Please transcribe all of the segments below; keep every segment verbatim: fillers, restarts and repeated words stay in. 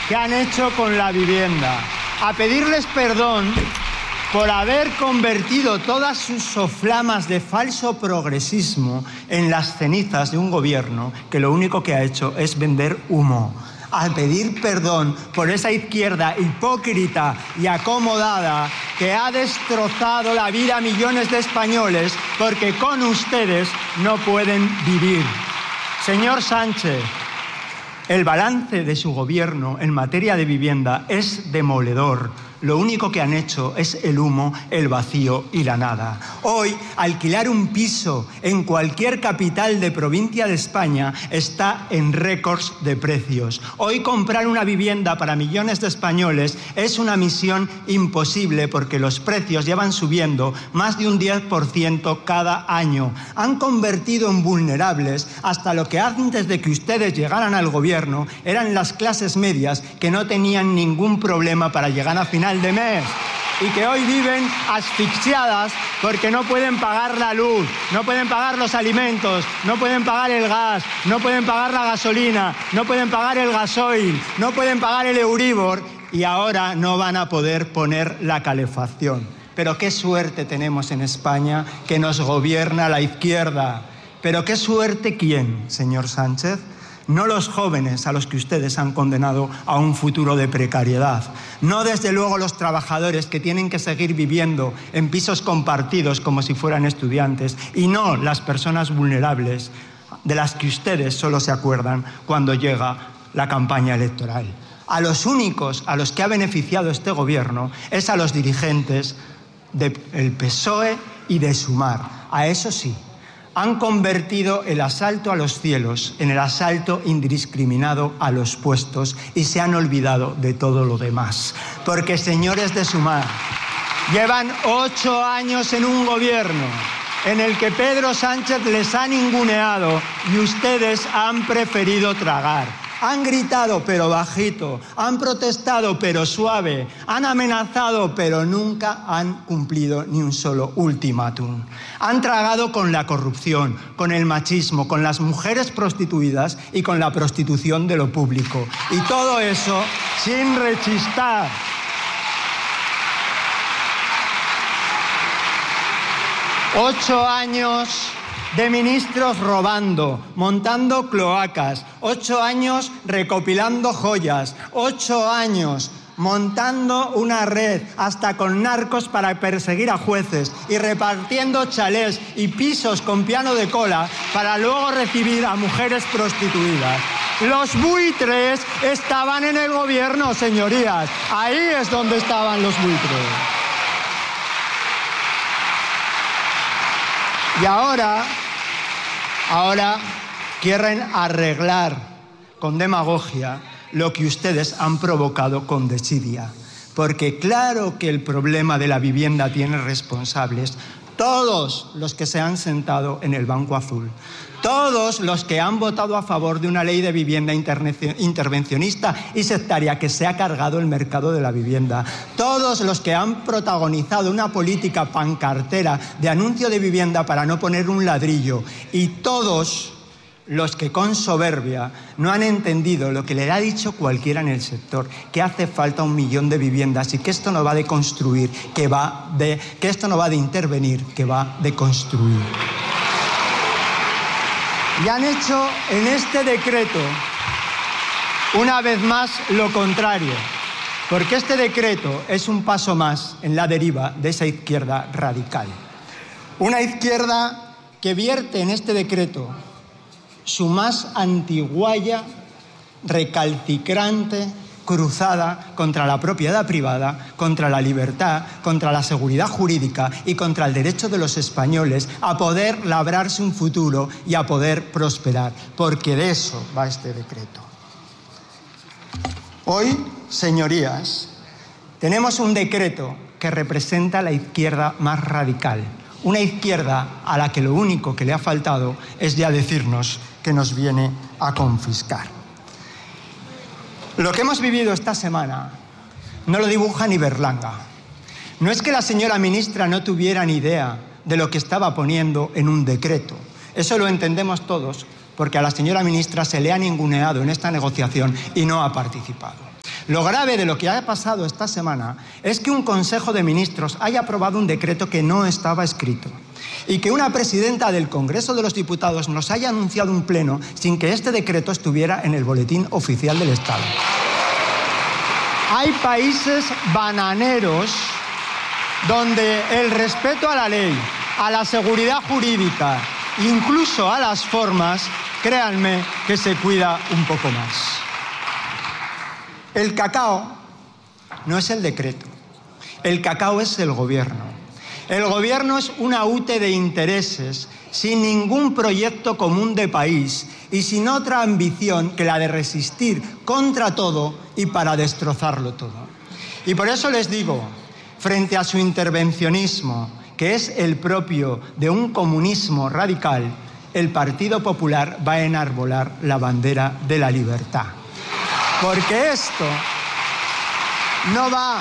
que han hecho con la vivienda, a pedirles perdón por haber convertido todas sus soflamas de falso progresismo en las cenizas de un gobierno que lo único que ha hecho es vender humo. A pedir perdón por esa izquierda hipócrita y acomodada que ha destrozado la vida a millones de españoles porque con ustedes no pueden vivir. Señor Sánchez, el balance de su gobierno en materia de vivienda es demoledor. Lo único que han hecho es el humo, el vacío y la nada. Hoy, alquilar un piso en cualquier capital de provincia de España está en récords de precios. Hoy, comprar una vivienda para millones de españoles es una misión imposible porque los precios llevan subiendo más de un diez por ciento cada año. Han convertido en vulnerables hasta lo que antes de que ustedes llegaran al gobierno eran las clases medias que no tenían ningún problema para llegar a final de mes y que hoy viven asfixiadas porque no pueden pagar la luz, no pueden pagar los alimentos, no pueden pagar el gas, no pueden pagar la gasolina, no pueden pagar el gasoil, no pueden pagar el Euribor y ahora no van a poder poner la calefacción. Pero qué suerte tenemos en España que nos gobierna la izquierda. Pero qué suerte ¿quién, señor Sánchez? No los jóvenes a los que ustedes han condenado a un futuro de precariedad. No, desde luego, los trabajadores que tienen que seguir viviendo en pisos compartidos como si fueran estudiantes. Y no las personas vulnerables de las que ustedes solo se acuerdan cuando llega la campaña electoral. A los únicos a los que ha beneficiado este gobierno es a los dirigentes del P S O E y de Sumar. A eso sí. Han convertido el asalto a los cielos en el asalto indiscriminado a los puestos y se han olvidado de todo lo demás. Porque, señores de Sumar, llevan ocho años en un gobierno en el que Pedro Sánchez les ha ninguneado y ustedes han preferido tragar. Han gritado pero bajito, han protestado pero suave, han amenazado pero nunca han cumplido ni un solo ultimátum. Han tragado con la corrupción, con el machismo, con las mujeres prostituidas y con la prostitución de lo público. Y todo eso sin rechistar. Ocho años de ministros robando, montando cloacas, ocho años recopilando joyas, ocho años montando una red hasta con narcos para perseguir a jueces y repartiendo chalés y pisos con piano de cola para luego recibir a mujeres prostituidas. Los buitres estaban en el gobierno, señorías. Ahí es donde estaban los buitres. Y ahora... Ahora quieren arreglar con demagogia lo que ustedes han provocado con desidia. Porque claro que el problema de la vivienda tiene responsables todos los que se han sentado en el banco azul. Todos los que han votado a favor de una ley de vivienda intervencionista y sectaria que se ha cargado el mercado de la vivienda. Todos los que han protagonizado una política pancartera de anuncio de vivienda para no poner un ladrillo. Y todos los que con soberbia no han entendido lo que le ha dicho cualquiera en el sector, que hace falta un millón de viviendas y que esto no va de construir, que, va de, que esto no va de intervenir, que va de construir. Y han hecho en este decreto, una vez más, lo contrario, porque este decreto es un paso más en la deriva de esa izquierda radical. Una izquierda que vierte en este decreto su más antiguaya, recalcitrante cruzada contra la propiedad privada, contra la libertad, contra la seguridad jurídica y contra el derecho de los españoles a poder labrarse un futuro y a poder prosperar, porque de eso va este decreto. Hoy, señorías, tenemos un decreto que representa la izquierda más radical, una izquierda a la que lo único que le ha faltado es ya decirnos que nos viene a confiscar. Lo que hemos vivido esta semana no lo dibuja ni Berlanga. No es que la señora ministra no tuviera ni idea de lo que estaba poniendo en un decreto. Eso lo entendemos todos, porque a la señora ministra se le ha ninguneado en esta negociación y no ha participado. Lo grave de lo que ha pasado esta semana es que un Consejo de Ministros haya aprobado un decreto que no estaba escrito y que una presidenta del Congreso de los Diputados nos haya anunciado un pleno sin que este decreto estuviera en el Boletín Oficial del Estado. Hay países bananeros donde el respeto a la ley, a la seguridad jurídica, incluso a las formas, créanme que se cuida un poco más. El cacao no es el decreto, el cacao es el gobierno. El gobierno es una ute de intereses sin ningún proyecto común de país y sin otra ambición que la de resistir contra todo y para destrozarlo todo. Y por eso les digo, frente a su intervencionismo, que es el propio de un comunismo radical, el Partido Popular va a enarbolar la bandera de la libertad. Porque esto no va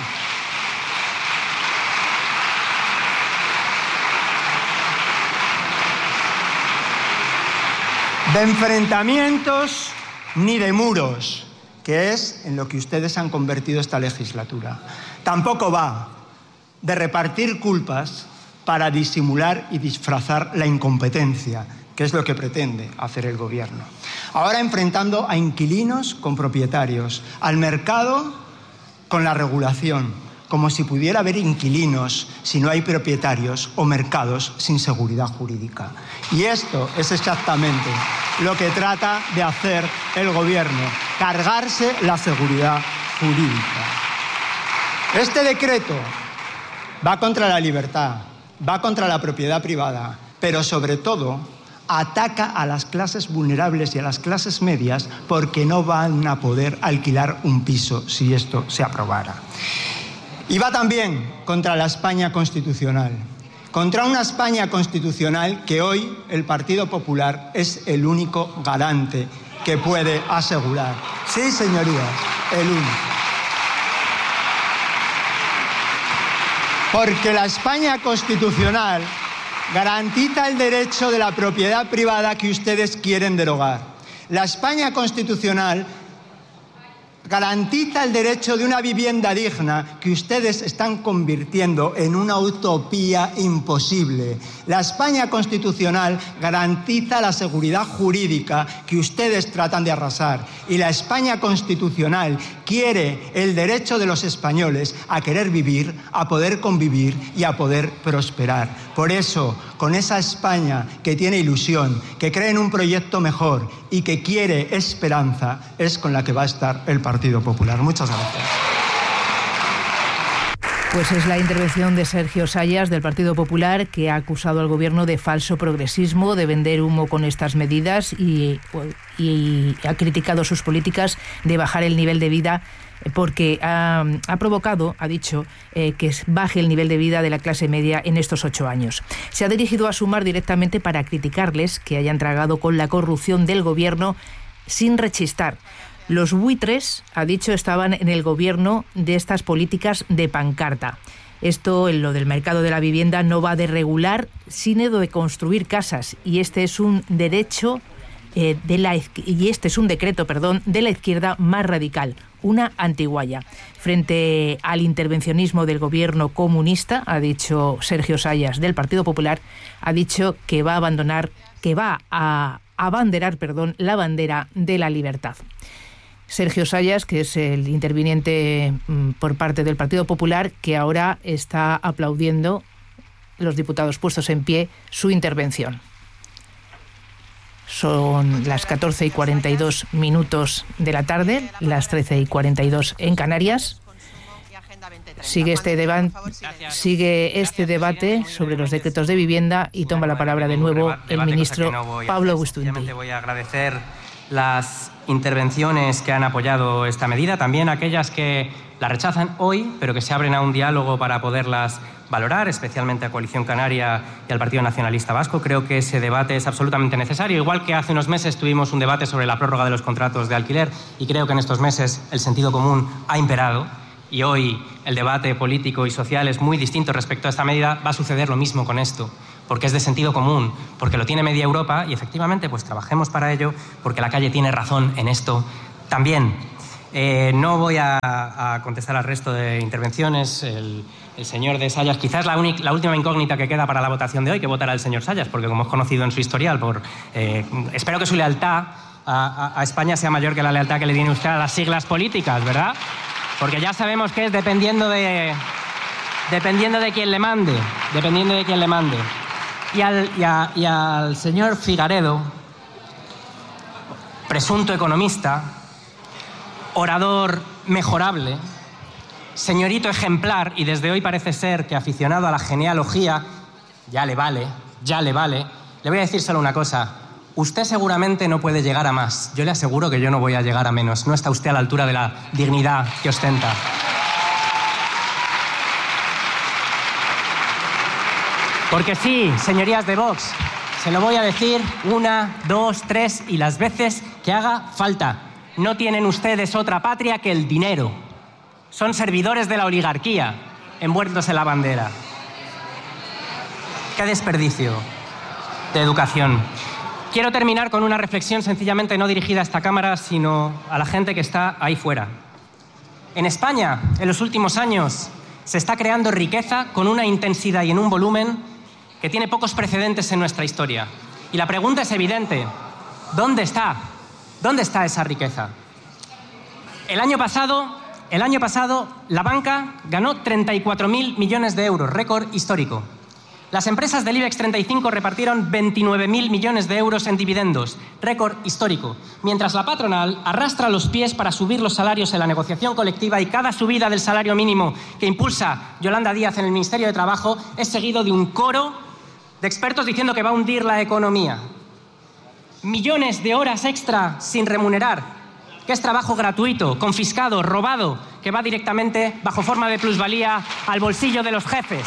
de enfrentamientos ni de muros, que es en lo que ustedes han convertido esta legislatura. Tampoco va de repartir culpas para disimular y disfrazar la incompetencia, que es lo que pretende hacer el gobierno. Ahora enfrentando a inquilinos con propietarios, al mercado con la regulación, como si pudiera haber inquilinos si no hay propietarios o mercados sin seguridad jurídica. Y esto es exactamente lo que trata de hacer el gobierno, cargarse la seguridad jurídica. Este decreto va contra la libertad, va contra la propiedad privada, pero sobre todo ataca a las clases vulnerables y a las clases medias porque no van a poder alquilar un piso si esto se aprobara. Y va también contra la España constitucional, contra una España constitucional que hoy el Partido Popular es el único garante que puede asegurar. Sí, señorías, el único. Porque la España constitucional garantiza el derecho de la propiedad privada que ustedes quieren derogar. La España constitucional garantiza el derecho de una vivienda digna que ustedes están convirtiendo en una utopía imposible. La España constitucional garantiza la seguridad jurídica que ustedes tratan de arrasar. Y la España constitucional quiere el derecho de los españoles a querer vivir, a poder convivir y a poder prosperar. Por eso, con esa España que tiene ilusión, que cree en un proyecto mejor y que quiere esperanza, es con la que va a estar el Partido Popular. Muchas gracias. Pues es la intervención de Sergio Sayas, del Partido Popular, que ha acusado al Gobierno de falso progresismo, de vender humo con estas medidas y, y ha criticado sus políticas de bajar el nivel de vida porque ha, ha provocado, ha dicho, eh, que baje el nivel de vida de la clase media en estos ocho años. Se ha dirigido a Sumar directamente para criticarles que hayan tragado con la corrupción del Gobierno sin rechistar. Los buitres, ha dicho, estaban en el gobierno de estas políticas de pancarta. Esto, en lo del mercado de la vivienda, no va de regular, sino de construir casas. Y este es un derecho eh, de la y este es un decreto, perdón, de la izquierda más radical, una antiguaya. Frente al intervencionismo del gobierno comunista, ha dicho Sergio Sayas, del Partido Popular, ha dicho que va a abandonar, que va a abanderar, perdón, la bandera de la libertad. Sergio Sayas, que es el interviniente por parte del Partido Popular, que ahora está aplaudiendo, los diputados puestos en pie, su intervención. Son las catorce y cuarenta y dos minutos de la tarde, las trece y cuarenta y dos en Canarias. Sigue este, deba- sigue este debate sobre los decretos de vivienda y toma la palabra de nuevo el ministro Pablo Bustunti. Voy a agradecer las intervenciones que han apoyado esta medida, también aquellas que la rechazan hoy, pero que se abren a un diálogo para poderlas valorar, especialmente a Coalición Canaria y al Partido Nacionalista Vasco. Creo que ese debate es absolutamente necesario, igual que hace unos meses tuvimos un debate sobre la prórroga de los contratos de alquiler y creo que en estos meses el sentido común ha imperado y hoy el debate político y social es muy distinto respecto a esta medida. Va a suceder lo mismo con esto, porque es de sentido común, porque lo tiene media Europa y efectivamente pues trabajemos para ello, porque la calle tiene razón en esto también. Eh, no voy a, a contestar al resto de intervenciones. El, el señor de Sayas, quizás la, única, la última incógnita que queda para la votación de hoy, que votará el señor Sayas, porque como es conocido en su historial, por, eh, espero que su lealtad a, a, a España sea mayor que la lealtad que le tiene usted a las siglas políticas, ¿verdad? Porque ya sabemos que es dependiendo de, dependiendo de quién le mande, dependiendo de quién le mande. Y al, y, a, y al señor Figaredo, presunto economista, orador mejorable, señorito ejemplar, y desde hoy parece ser que aficionado a la genealogía, ya le vale, ya le vale, le voy a decir solo una cosa. Usted seguramente no puede llegar a más. Yo le aseguro que yo no voy a llegar a menos. No está usted a la altura de la dignidad que ostenta. Porque sí, señorías de Vox, se lo voy a decir una, dos, tres y las veces que haga falta. No tienen ustedes otra patria que el dinero. Son servidores de la oligarquía, envueltos en la bandera. ¡Qué desperdicio de educación! Quiero terminar con una reflexión sencillamente no dirigida a esta Cámara, sino a la gente que está ahí fuera. En España, en los últimos años, se está creando riqueza con una intensidad y en un volumen que tiene pocos precedentes en nuestra historia. Y la pregunta es evidente. ¿Dónde está? ¿Dónde está esa riqueza? El año pasado, el año pasado la banca ganó treinta y cuatro mil millones de euros, récord histórico. Las empresas del IBEX treinta y cinco repartieron veintinueve mil millones de euros en dividendos, récord histórico, mientras la patronal arrastra los pies para subir los salarios en la negociación colectiva y cada subida del salario mínimo que impulsa Yolanda Díaz en el Ministerio de Trabajo es seguido de un coro de expertos diciendo que va a hundir la economía. Millones de horas extra sin remunerar, que es trabajo gratuito, confiscado, robado, que va directamente, bajo forma de plusvalía, al bolsillo de los jefes.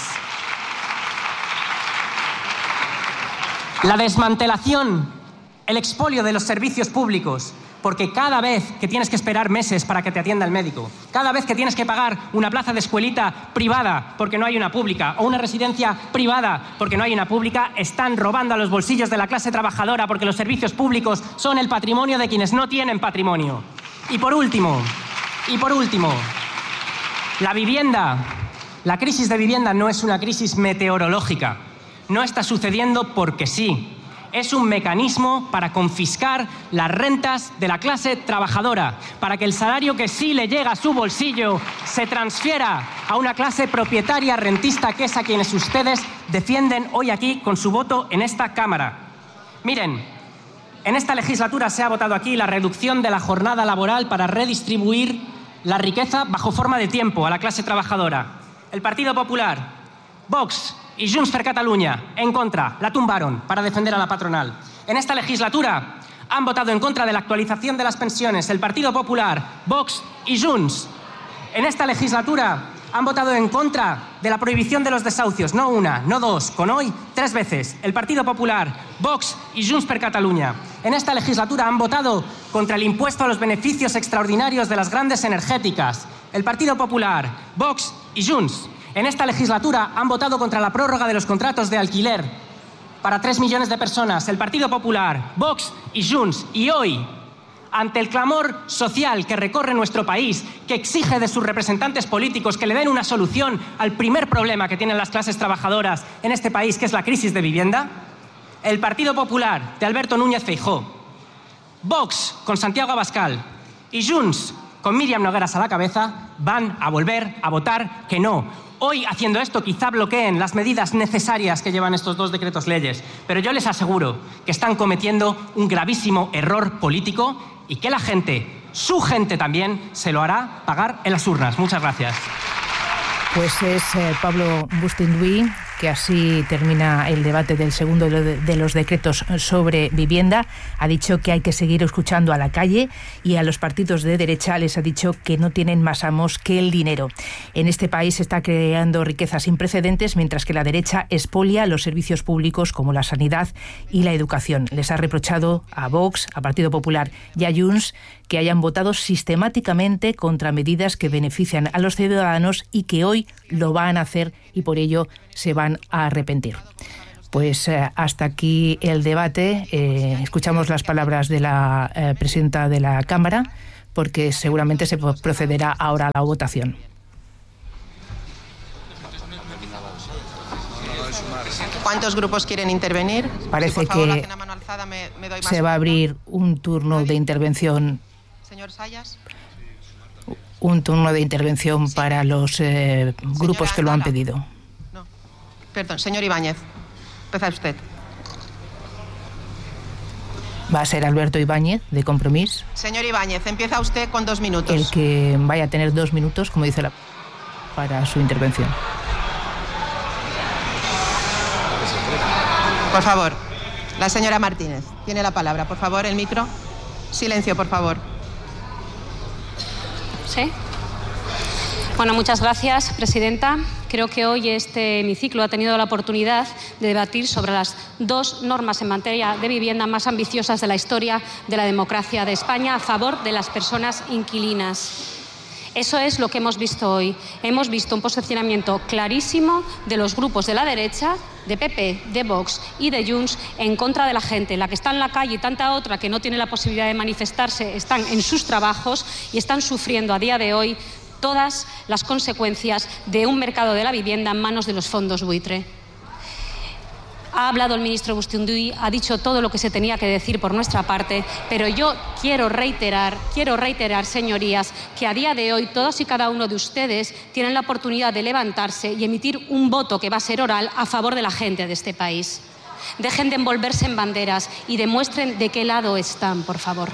La desmantelación, el expolio de los servicios públicos, porque cada vez que tienes que esperar meses para que te atienda el médico, cada vez que tienes que pagar una plaza de escuelita privada porque no hay una pública, o una residencia privada porque no hay una pública, están robando a los bolsillos de la clase trabajadora porque los servicios públicos son el patrimonio de quienes no tienen patrimonio. Y por último, y por último, la vivienda. La crisis de vivienda no es una crisis meteorológica. No está sucediendo porque sí. Es un mecanismo para confiscar las rentas de la clase trabajadora, para que el salario que sí le llega a su bolsillo se transfiera a una clase propietaria rentista, que es a quienes ustedes defienden hoy aquí con su voto en esta Cámara. Miren, en esta legislatura se ha votado aquí la reducción de la jornada laboral para redistribuir la riqueza bajo forma de tiempo a la clase trabajadora. El Partido Popular, Vox y Junts per Catalunya, en contra, la tumbaron para defender a la patronal. En esta legislatura han votado en contra de la actualización de las pensiones el Partido Popular, Vox y Junts. En esta legislatura han votado en contra de la prohibición de los desahucios, no una, no dos, con hoy tres veces, el Partido Popular, Vox y Junts per Catalunya. En esta legislatura han votado contra el impuesto a los beneficios extraordinarios de las grandes energéticas, el Partido Popular, Vox y Junts. En esta legislatura han votado contra la prórroga de los contratos de alquiler para tres millones de personas, el Partido Popular, Vox y Junts. Y hoy, ante el clamor social que recorre nuestro país, que exige de sus representantes políticos que le den una solución al primer problema que tienen las clases trabajadoras en este país, que es la crisis de vivienda, el Partido Popular de Alberto Núñez Feijóo, Vox con Santiago Abascal y Junts con Míriam Nogueras a la cabeza van a volver a votar que no. Hoy, haciendo esto, quizá bloqueen las medidas necesarias que llevan estos dos decretos leyes, pero yo les aseguro que están cometiendo un gravísimo error político y que la gente, su gente también, se lo hará pagar en las urnas. Muchas gracias. Pues es eh, Pablo Bustinduy, que así termina el debate del segundo de los decretos sobre vivienda. Ha dicho que hay que seguir escuchando a la calle y a los partidos de derecha les ha dicho que no tienen más amos que el dinero. En este país se está creando riqueza sin precedentes, mientras que la derecha expolia los servicios públicos como la sanidad y la educación. Les ha reprochado a Vox, a Partido Popular y a Junts que hayan votado sistemáticamente contra medidas que benefician a los ciudadanos y que hoy lo van a hacer y por ello se van a arrepentir. Pues eh, hasta aquí el debate. Eh, escuchamos las palabras de la eh, presidenta de la Cámara, porque seguramente se procederá ahora a la votación. ¿Cuántos grupos quieren intervenir? Parece si por favor, que hacen a mano alzada, me, me doy más se va a cuenta. abrir un turno de intervención. Señor Sayas. Un turno de intervención sí. para los eh, grupos que lo han pedido. No. Perdón, señor Ibáñez. Empieza usted. Va a ser Alberto Ibáñez, de Compromís. Señor Ibáñez, empieza usted con dos minutos. El que vaya a tener dos minutos, como dice la... para su intervención. Por favor, la señora Martínez tiene la palabra. Por favor, el micro. Silencio, por favor. ¿Sí? Bueno, muchas gracias, presidenta. Creo que hoy este hemiciclo ha tenido la oportunidad de debatir sobre las dos normas en materia de vivienda más ambiciosas de la historia de la democracia de España a favor de las personas inquilinas. Eso es lo que hemos visto hoy. Hemos visto un posicionamiento clarísimo de los grupos de la derecha, de P P, de Vox y de Junts en contra de la gente. La que está en la calle y tanta otra que no tiene la posibilidad de manifestarse están en sus trabajos y están sufriendo a día de hoy todas las consecuencias de un mercado de la vivienda en manos de los fondos buitre. Ha hablado el ministro Bustinduy, ha dicho todo lo que se tenía que decir por nuestra parte, pero yo quiero reiterar, quiero reiterar, señorías, que a día de hoy todos y cada uno de ustedes tienen la oportunidad de levantarse y emitir un voto que va a ser oral a favor de la gente de este país. Dejen de envolverse en banderas y demuestren de qué lado están, por favor.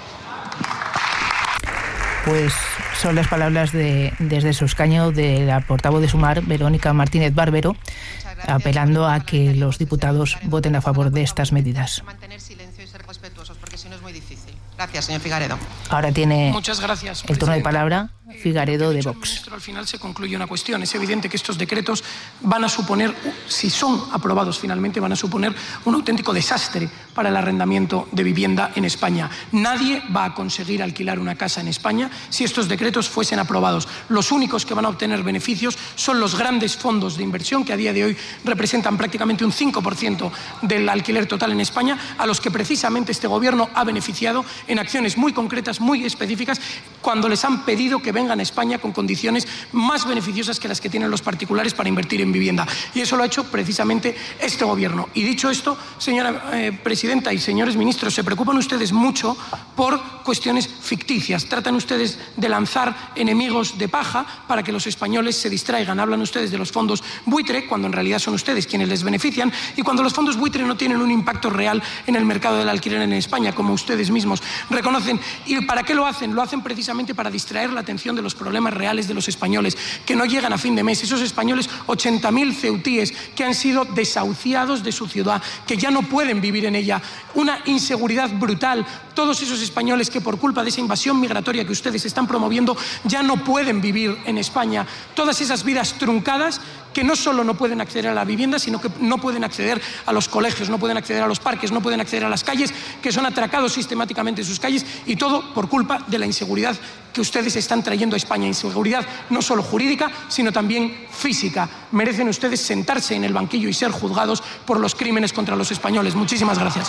Pues son las palabras de, desde su escaño de la portavoz de Sumar, Verónica Martínez Barbero, apelando a que los diputados voten a favor de estas medidas. Mantener silencio y ser respetuosos, porque si no es muy difícil. Gracias, señor Figaredo. Ahora tiene Muchas gracias, el turno de palabra Figaredo de Vox. Ministro, al final se concluye una cuestión. Es evidente que estos decretos van a suponer, si son aprobados finalmente, van a suponer un auténtico desastre para el arrendamiento de vivienda en España. Nadie va a conseguir alquilar una casa en España si estos decretos fuesen aprobados. Los únicos que van a obtener beneficios son los grandes fondos de inversión, que a día de hoy representan prácticamente un cinco por ciento del alquiler total en España, a los que precisamente este Gobierno ha beneficiado en acciones muy concretas, muy específicas, cuando les han pedido que vengan a España con condiciones más beneficiosas que las que tienen los particulares para invertir en vivienda. Y eso lo ha hecho precisamente este Gobierno. Y dicho esto, señora eh, presidenta y señores ministros, se preocupan ustedes mucho por cuestiones ficticias. Tratan ustedes de lanzar enemigos de paja para que los españoles se distraigan. Hablan ustedes de los fondos buitre, cuando en realidad son ustedes quienes les benefician, y cuando los fondos buitre no tienen un impacto real en el mercado del alquiler en España, como ustedes mismos reconocen. ¿Y para qué lo hacen? Lo hacen precisamente para distraer la atención de los problemas reales de los españoles, que no llegan a fin de mes. Esos españoles, ochenta mil ceutíes, que han sido desahuciados de su ciudad, que ya no pueden vivir en ella. Una inseguridad brutal. Todos esos españoles que por culpa de esa invasión migratoria que ustedes están promoviendo ya no pueden vivir en España. Todas esas vidas truncadas que no solo no pueden acceder a la vivienda, sino que no pueden acceder a los colegios, no pueden acceder a los parques, no pueden acceder a las calles, que son atracados sistemáticamente en sus calles, y todo por culpa de la inseguridad que ustedes están trayendo a España. Inseguridad no solo jurídica, sino también física. Merecen ustedes sentarse en el banquillo y ser juzgados por los crímenes contra los españoles. Muchísimas gracias.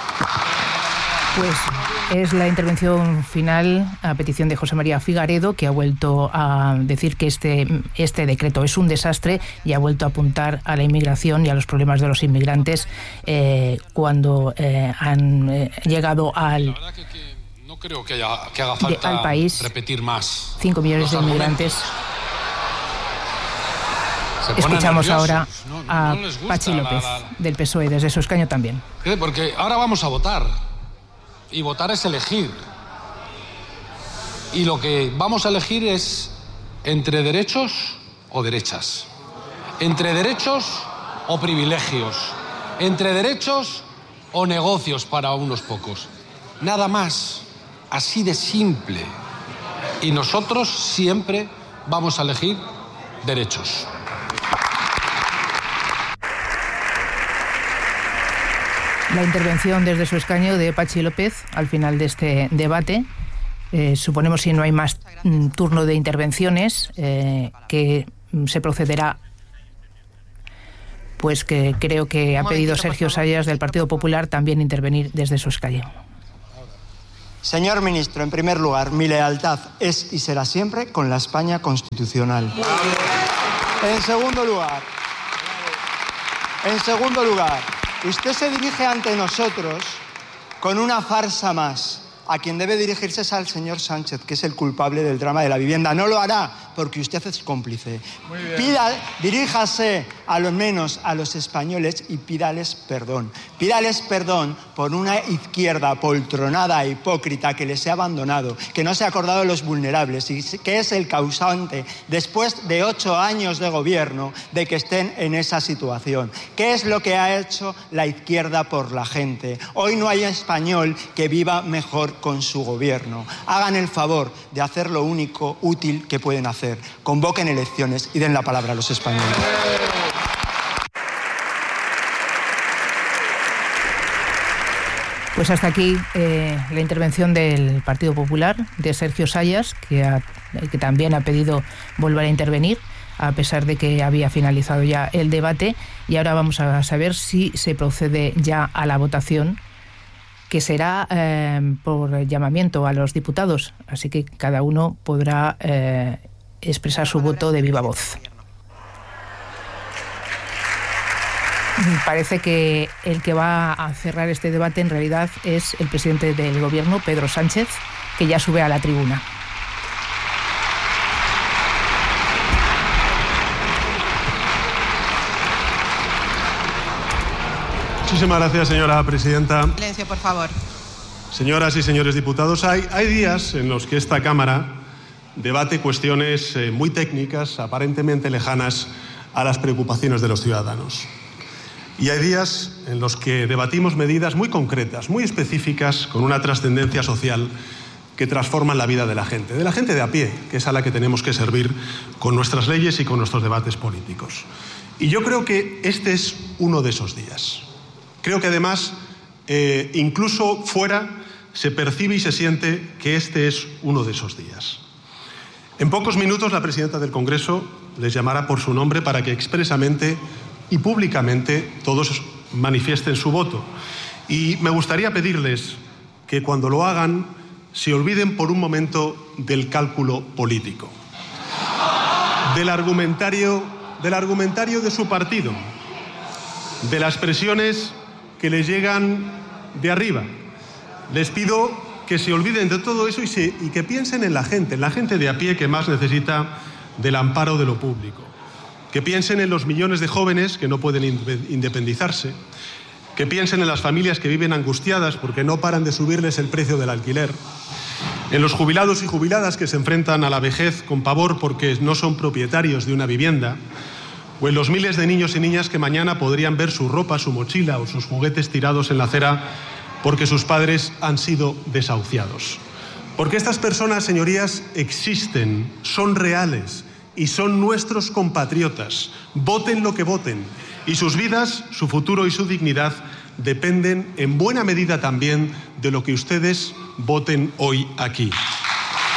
Pues es la intervención final a petición de José María Figaredo, que ha vuelto a decir que este, este decreto es un desastre y ha vuelto a apuntar a la inmigración y a los problemas de los inmigrantes eh, cuando eh, han eh, llegado al... La verdad que, que no creo que, haya, que haga falta de, al país repetir más. Cinco millones de inmigrantes. Escuchamos nerviosos. ahora no, no, a no Pachi López, la, la... del P S O E, desde su escaño también. Porque ahora vamos a votar. Y votar es elegir. Y lo que vamos a elegir es entre derechos o derechas. Entre derechos o privilegios. Entre derechos o negocios para unos pocos. Nada más. Así de simple. Y nosotros siempre vamos a elegir derechos. La intervención desde su escaño de Pachi López al final de este debate. Eh, suponemos, si no hay más mm, turno de intervenciones, eh, que mm, se procederá, pues que creo que ha pedido Sergio Sayas del Partido Popular también intervenir desde su escaño. Señor ministro, en primer lugar, mi lealtad es y será siempre con la España constitucional. En segundo lugar, en segundo lugar, usted se dirige ante nosotros con una farsa más. A quien debe dirigirse es al señor Sánchez, que es el culpable del drama de la vivienda. No lo hará porque usted es cómplice. Pida, diríjase a lo menos a los españoles y pídales perdón. Pídales perdón por una izquierda poltronada e hipócrita que les ha abandonado, que no se ha acordado de los vulnerables y que es el causante, después de ocho años de gobierno, de que estén en esa situación. ¿Qué es lo que ha hecho la izquierda por la gente? Hoy no hay español que viva mejor con su gobierno. Hagan el favor de hacer lo único útil que pueden hacer. Convoquen elecciones y den la palabra a los españoles. Pues hasta aquí eh, la intervención del Partido Popular, de Sergio Sayas, que, ha, que también ha pedido volver a intervenir, a pesar de que había finalizado ya el debate. Y ahora vamos a saber si se procede ya a la votación, que será eh, por llamamiento a los diputados, así que cada uno podrá eh, expresar su voto de viva voz. Parece que el que va a cerrar este debate en realidad es el presidente del Gobierno, Pedro Sánchez, que ya sube a la tribuna. Muchísimas gracias, señora presidenta. Silencio, por favor. Señoras y señores diputados, hay, hay días en los que esta Cámara debate cuestiones eh, muy técnicas, aparentemente lejanas a las preocupaciones de los ciudadanos. Y hay días en los que debatimos medidas muy concretas, muy específicas, con una trascendencia social que transforman la vida de la gente, de la gente de a pie, que es a la que tenemos que servir con nuestras leyes y con nuestros debates políticos. Y yo creo que este es uno de esos días. Creo que además, eh, incluso fuera, se percibe y se siente que este es uno de esos días. En pocos minutos la presidenta del Congreso les llamará por su nombre para que expresamente y públicamente todos manifiesten su voto. Y me gustaría pedirles que cuando lo hagan se olviden por un momento del cálculo político, del argumentario, del argumentario de su partido, de las presiones que les llegan de arriba. Les pido que se olviden de todo eso y, se, y que piensen en la gente, en la gente de a pie que más necesita del amparo de lo público. Que piensen en los millones de jóvenes que no pueden independizarse. Que piensen en las familias que viven angustiadas porque no paran de subirles el precio del alquiler. En los jubilados y jubiladas que se enfrentan a la vejez con pavor porque no son propietarios de una vivienda. O en los miles de niños y niñas que mañana podrían ver su ropa, su mochila o sus juguetes tirados en la acera porque sus padres han sido desahuciados. Porque estas personas, señorías, existen, son reales y son nuestros compatriotas. Voten lo que voten. Y sus vidas, su futuro y su dignidad dependen en buena medida también de lo que ustedes voten hoy aquí.